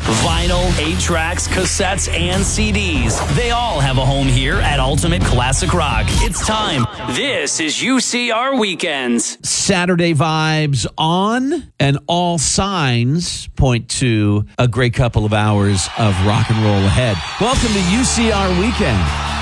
Vinyl, 8-tracks, cassettes, and CDs. They all have a home here at Ultimate Classic Rock. It's time. This is UCR Weekends. Saturday vibes on, and all signs point to a great couple of hours of rock and roll ahead. Welcome to UCR Weekend.